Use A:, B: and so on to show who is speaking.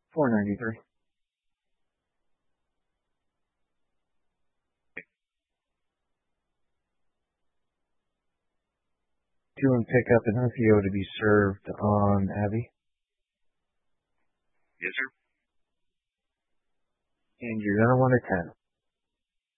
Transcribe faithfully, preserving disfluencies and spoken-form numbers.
A: four ninety-three. Doing pickup and F E O to be served on Abby.
B: Yes, sir.
A: And you're gonna want a ten.